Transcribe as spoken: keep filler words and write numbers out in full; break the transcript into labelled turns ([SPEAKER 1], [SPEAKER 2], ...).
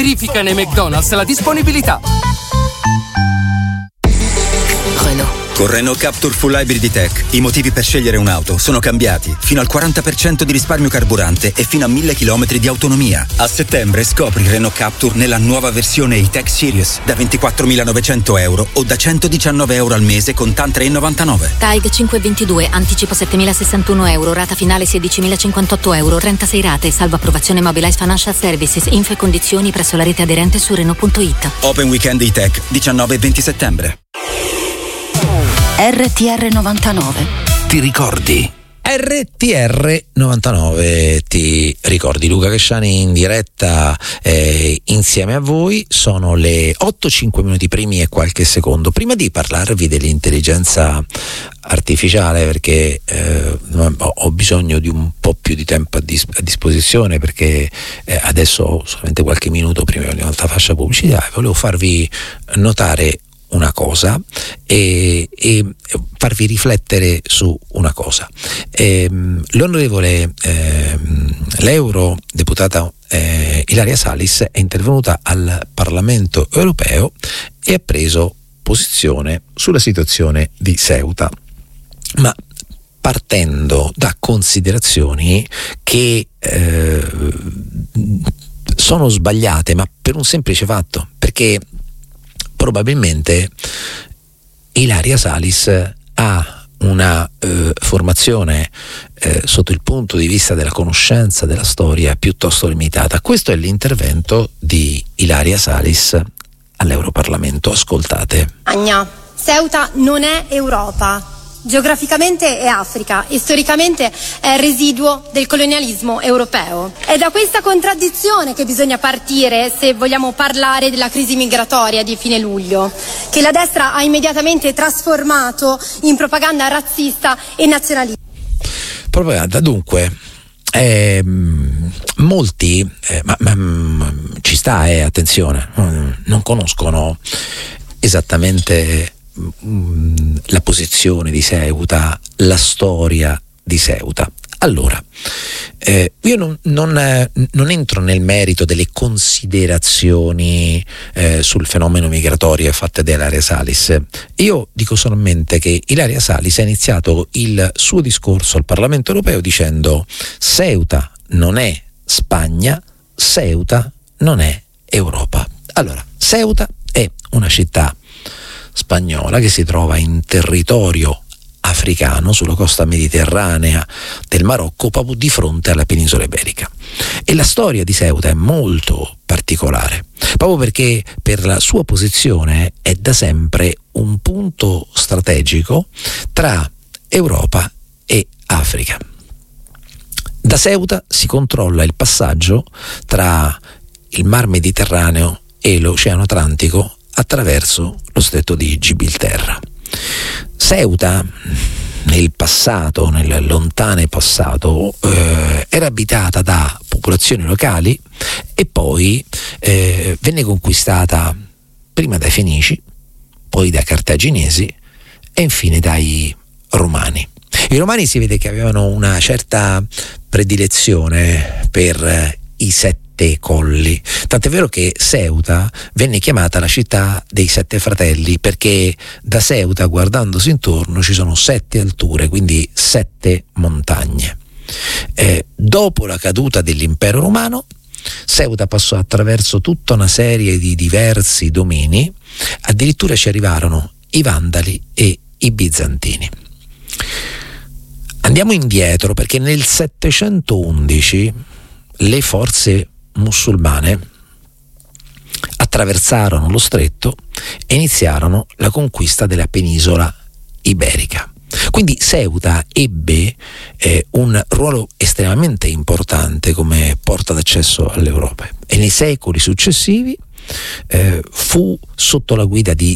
[SPEAKER 1] Verifica nei McDonald's la disponibilità.
[SPEAKER 2] Renault.
[SPEAKER 3] Con Renault Captur Full Hybrid Tech i motivi per scegliere un'auto sono cambiati. Fino al quaranta per cento di risparmio carburante e fino a mille chilometri di autonomia. A settembre scopri Renault Captur nella nuova versione E-Tech Series da ventiquattromilanovecento euro o da centodiciannove euro al mese con TAN tre virgola novantanove.
[SPEAKER 2] T A I G cinquecentoventidue, anticipo settemilasessantuno euro, rata finale sedicimilacinquantotto euro, trentasei rate, salvo approvazione Mobilize Financial Services, info e condizioni presso la rete aderente su Renault punto it.
[SPEAKER 3] Open Weekend E-Tech diciannove e venti settembre.
[SPEAKER 2] R T R novantanove.
[SPEAKER 4] Ti ricordi? R T R novantanove, ti ricordi? Luca Casciani in diretta eh, insieme a voi. Sono le otto, cinque minuti primi e qualche secondo. Prima di parlarvi dell'intelligenza artificiale, perché eh, ho bisogno di un po' più di tempo a, dis- a disposizione, perché eh, adesso ho solamente qualche minuto prima di un'altra fascia pubblicità, e volevo farvi notare una cosa e, e farvi riflettere su una cosa. Eh, l'onorevole eh, l'eurodeputata eh, Ilaria Salis è intervenuta al Parlamento europeo e ha preso posizione sulla situazione di Ceuta, ma partendo da considerazioni che eh, sono sbagliate, ma per un semplice fatto, perché probabilmente Ilaria Salis ha una eh, formazione eh, sotto il punto di vista della conoscenza della storia piuttosto limitata. Questo è l'intervento di Ilaria Salis all'Europarlamento. Ascoltate.
[SPEAKER 5] Agna, Ceuta non è Europa. Geograficamente è Africa e storicamente è il residuo del colonialismo europeo. È da questa contraddizione che bisogna partire se vogliamo parlare della crisi migratoria di fine luglio, che la destra ha immediatamente trasformato in propaganda razzista e nazionalista.
[SPEAKER 4] Propaganda, dunque, eh, molti, eh, ma, ma ci sta, eh, attenzione, non conoscono esattamente la posizione di Ceuta, la storia di Ceuta. Allora, eh, io non, non, eh, non entro nel merito delle considerazioni eh, sul fenomeno migratorio fatte da Ilaria Salis. Io dico solamente che Ilaria Salis ha iniziato il suo discorso al Parlamento europeo dicendo: Ceuta non è Spagna, Ceuta non è Europa. Allora, Ceuta è una città spagnola che si trova in territorio africano sulla costa mediterranea del Marocco, proprio di fronte alla penisola iberica. E la storia di Ceuta è molto particolare, proprio perché per la sua posizione è da sempre un punto strategico tra Europa e Africa. Da Ceuta si controlla il passaggio tra il Mar Mediterraneo e l'Oceano Atlantico attraverso lo stretto di Gibilterra. Ceuta nel passato, nel lontano passato, eh, era abitata da popolazioni locali e poi eh, venne conquistata prima dai Fenici, poi dai Cartaginesi e infine dai Romani. I Romani si vede che avevano una certa predilezione per eh, i sette colli, tant'è vero che Ceuta venne chiamata la città dei sette fratelli, perché da Ceuta, guardandosi intorno, ci sono sette alture, quindi sette montagne. Eh, dopo la caduta dell'impero romano, Ceuta passò attraverso tutta una serie di diversi domini, addirittura ci arrivarono i Vandali e i Bizantini. Andiamo indietro, perché nel settecentoundici le forze musulmane attraversarono lo stretto e iniziarono la conquista della penisola iberica. Quindi Ceuta ebbe eh, un ruolo estremamente importante come porta d'accesso all'Europa, e nei secoli successivi eh, fu sotto la guida di